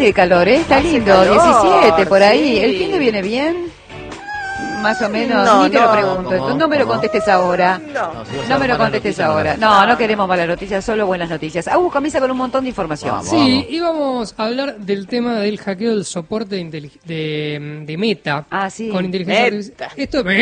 de calor, ¿eh? Está lindo, calor, 17 por ahí. sí. ¿El fin de viene bien? Más o menos, No, ni te lo no. pregunto. ¿Cómo? No me lo contestes ahora. No me lo contestes ahora. No queremos malas noticias, solo buenas noticias. Comienza con un montón de información. Vamos. Sí, íbamos a hablar del tema del hackeo del soporte de Meta. Ah, sí. Con inteligencia Meta. artificial. Esto es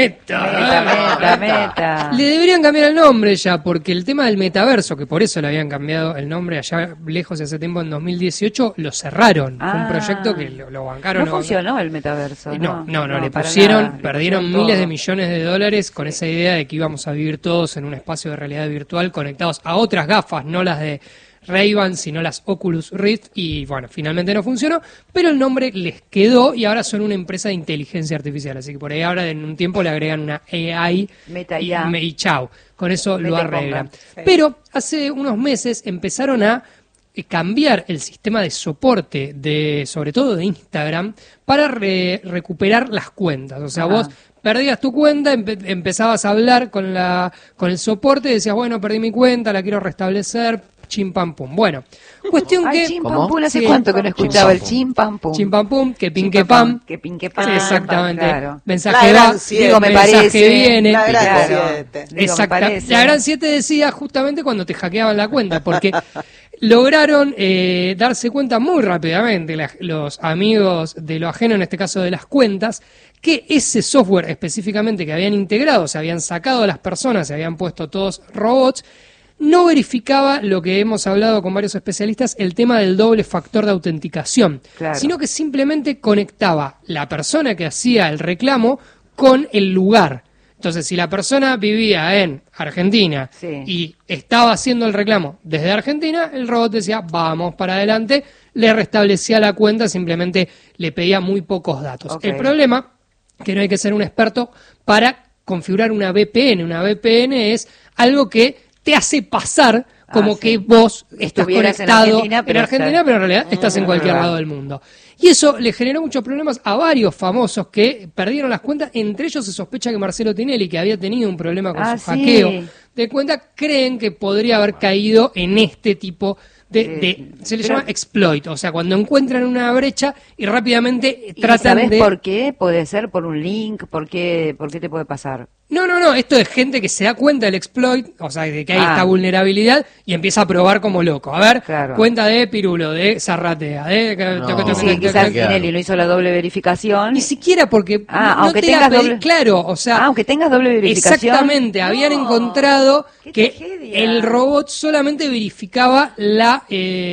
Meta. Meta. Le deberían cambiar el nombre ya, porque el tema del metaverso, que por eso le habían cambiado el nombre allá lejos hace tiempo, en 2018, lo cerraron. Fue un proyecto que lo bancaron. No funcionó el metaverso. No, le para pusieron, nada. Le perdieron pusieron miles todo. de millones de dólares con esa idea de que íbamos a vivir todos en un espacio de realidad virtual conectados a otras gafas, no las de Ray-Ban, sino las Oculus Rift, y bueno, finalmente no funcionó, pero el nombre les quedó y ahora son una empresa de inteligencia artificial, así que por ahí ahora en un tiempo le agregan una AI Meta y, IA. y chao, con eso lo Meta arreglan. compra. Sí. Pero hace unos meses empezaron a cambiar el sistema de soporte sobre todo de Instagram para recuperar las cuentas. O sea, Ajá. vos perdías tu cuenta, empezabas a hablar con el soporte y decías, bueno, perdí mi cuenta, la quiero restablecer, chim pam pum. Bueno, cuestión Ay, que chim ¿Cómo? pam pum, ¿hace Sí. cuánto que no escuchaba el Chim chim pam pum? chim pam pum, que pin Chim que pam, pam. que pin que pam. Sí, exactamente. Claro. Mensaje La va, gran siete. Digo, me mensaje parece. viene. La gran Claro. siete. Digo, me Exacta. parece. La Gran 7 decía justamente cuando te hackeaban la cuenta, porque lograron darse cuenta muy rápidamente los amigos de lo ajeno, en este caso de las cuentas, que ese software específicamente que habían integrado, se habían sacado a las personas, se habían puesto todos robots, no verificaba lo que hemos hablado con varios especialistas, el tema del doble factor de autenticación, Claro. sino que simplemente conectaba la persona que hacía el reclamo con el lugar. Entonces, si la persona vivía en Argentina Sí. y estaba haciendo el reclamo desde Argentina, el robot decía, vamos para adelante, le restablecía la cuenta, simplemente le pedía muy pocos datos. Ok. El problema, que no hay que ser un experto para configurar una VPN. Una VPN es algo que te hace pasar como sí. que vos estás Estuvieras en conectado Argentina, pero pero en realidad estás en cualquier verdad. lado del mundo. Y eso le generó muchos problemas a varios famosos que perdieron las cuentas. Entre ellos se sospecha que Marcelo Tinelli, que había tenido un problema con su Sí. hackeo de cuenta, creen que podría haber caído en este tipo se le pero- llama exploit, o sea, cuando encuentran una brecha y rápidamente ¿Y tratan sabés de... por qué? Puede ser por un link, ¿por qué te puede pasar? No, esto es gente que se da cuenta del exploit, o sea, de que hay esta vulnerabilidad y empieza a probar como loco. A ver, Claro. cuenta de Pirulo, de Zarratea, de... No. Y sí, quizás Tinelli no hizo la doble verificación. Ni siquiera porque aunque te iba a tengas pedir- doble- claro, o sea, aunque tengas doble verificación. exactamente, habían encontrado qué que tragedia. el robot solamente verificaba la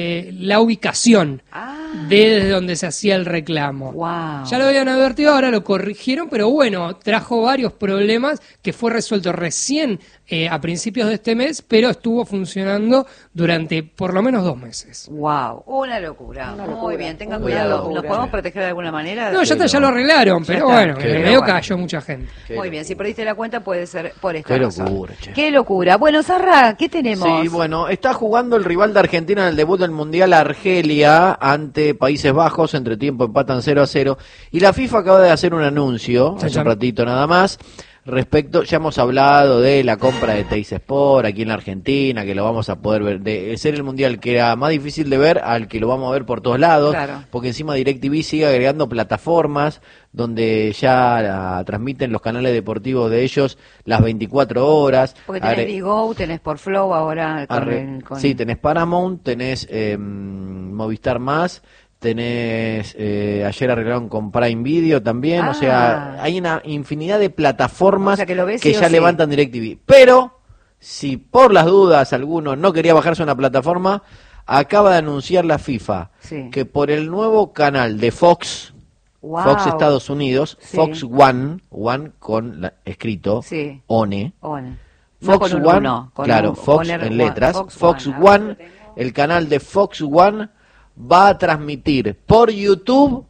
ubicación desde donde se hacía el reclamo. Wow. Ya lo habían advertido, ahora lo corrigieron, pero bueno, trajo varios problemas que fue resuelto recién a principios de este mes, pero estuvo funcionando durante por lo menos 2 meses. Wow, una locura. Muy bien, tengan Una cuidado. locura. ¿Nos podemos proteger de alguna manera? No, ya está, ya lo arreglaron, pero está. bueno, Qué en el locura. medio cayó mucha gente. Muy bien, si perdiste la cuenta puede ser por esta Qué razón. locura, che. Qué locura. Bueno, Sarra, ¿qué tenemos? Sí, bueno, está jugando el rival de Argentina en el debut del Mundial, Argelia, ante Países Bajos, entre tiempo empatan 0-0, y la FIFA acaba de hacer un anuncio, hace un ratito nada más, respecto, ya hemos hablado de la compra de Teis Sport aquí en la Argentina, que lo vamos a poder ver, de ser el Mundial que era más difícil de ver al que lo vamos a ver por todos lados, Claro. porque encima DirecTV sigue agregando plataformas donde ya transmiten los canales deportivos de ellos las 24 horas. Porque tenés Agre- Bigo, tenés por Flow ahora Sí, tenés Paramount, tenés Movistar Más, tenés, ayer arreglaron con Prime Video también, o sea, hay una infinidad de plataformas O sea, que lo ves que sí o ya sí. levantan DirecTV. Pero, si por las dudas alguno no quería bajarse una plataforma, acaba de anunciar la FIFA Sí. que por el nuevo canal de Fox, Wow. Fox Estados Unidos, Sí. Fox One con escrito, Sí. ONE, One. Fox No con un One, uno, con claro, un- Fox poner en one, letras, Fox Fox One, One, el canal de Fox One va a transmitir por YouTube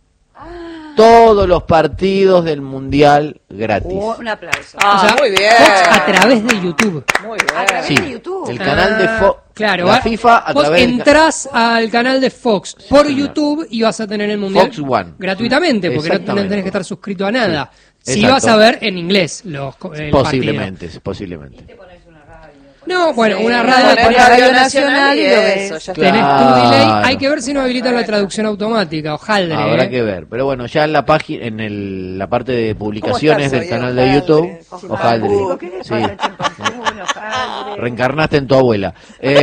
todos los partidos del Mundial gratis. Un aplauso. O sea, muy bien. Fox a través de YouTube. Muy A través Sí, de YouTube. el canal de Fox, Claro, la FIFA a vos través de entrás al canal de Fox por YouTube y vas a tener el Mundial Fox One. gratuitamente, porque no Exactamente. tenés que estar suscrito a nada. Sí, Si exacto. vas a ver en inglés el posiblemente, posiblemente. No, bueno, una Bueno, radio pones Radio Nacional y lo eso, ves. ya está. tenés tu Claro. delay. Hay que ver si no habilitan la traducción automática, ojaldre. Habrá que ver. Pero bueno, ya en la página, la parte de publicaciones ¿Cómo del estás canal hoy, de YouTube, Ojaldre? Ojaldre. Chimpancú, ¿qué le Sí. pasa, chimpancú? Ojaldre. Reencarnaste en tu abuela.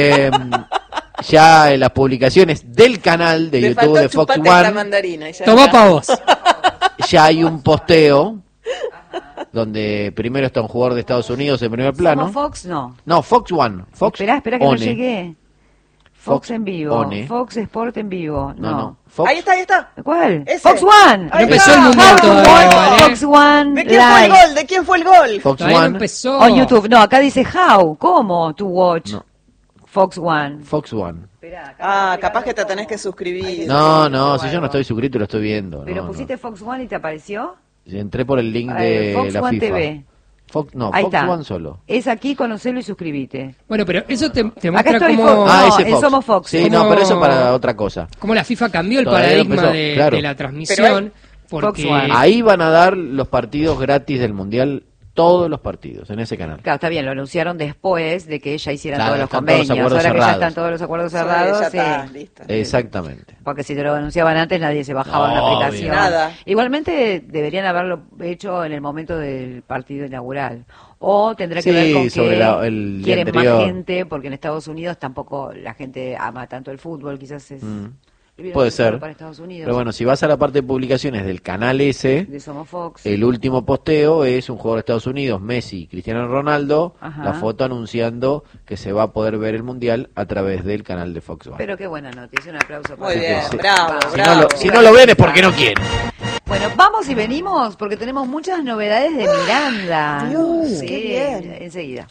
Ya en las publicaciones del canal de Le YouTube faltó de Fox chuparte esta One, mandarina. y ya Tomá está. pa' vos. ya hay un posteo donde primero está un jugador de Estados Unidos en primer plano. ¿Somos Fox? No. No, Fox One. Fox Espera que no One. llegué. Fox en vivo. One. Fox Sport en vivo. No. Fox, Ahí está. ¿Cuál? Ese. Fox One. Ahí Empezó está. el mundial Fox todavía, One, ¿vale? Fox One ¿De quién fue el Live. gol? ¿De quién fue el gol? Fox Todavía no One. empezó. On YouTube. No, acá dice how. ¿Cómo? To watch. No. Fox One. Fox One. Capaz que te tenés que suscribir. No, si yo no estoy suscrito lo estoy viendo. Pero no, pusiste Fox One y te apareció. no. Entré por el link de Fox la One FIFA. TV. Fox Ahí Fox está. One solo. Es aquí, conocelo y suscribite. Bueno, pero eso te Acá muestra estoy, cómo, Fox. Ah, No, ese en Fox. Somos Fox. Sí, ¿Cómo- no, pero eso para otra cosa. cómo la FIFA cambió el Todavía no paradigma empezó, de, claro. de la transmisión. Porque Fox One. Ahí van a dar los partidos gratis del Mundial, todos los partidos, en ese canal. Claro, está bien, lo anunciaron después de que ella hiciera Claro, todos los están todos los convenios. acuerdos Ahora que ya cerrados. están todos los acuerdos Sí, cerrados, ya sí. está, listo. Exactamente. Porque si te lo anunciaban antes nadie se bajaba la Obvio. aplicación. Nada. Igualmente deberían haberlo hecho en el momento del partido inaugural. O tendrá que Sí, ver con sobre que el día quieren anterior. más gente, porque en Estados Unidos tampoco la gente ama tanto el fútbol, quizás es... Puede ser. Para Estados Unidos. Pero bueno, si vas a la parte de publicaciones del canal ese, De Somos Fox. el último posteo es un jugador de Estados Unidos, Messi, Cristiano Ronaldo, Ajá. la foto anunciando que se va a poder ver el Mundial a través del canal de Fox One. Pero qué buena noticia, un aplauso para Muy bien, Sí. bravo, Si bravo. no lo ven es porque no quieren. Bueno, vamos y venimos porque tenemos muchas novedades de Miranda. Dios, Sí, qué bien. enseguida.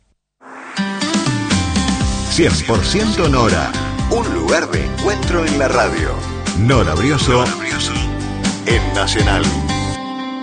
100% Nora. Un lugar de encuentro en la radio. Nora Brioso en Nacional.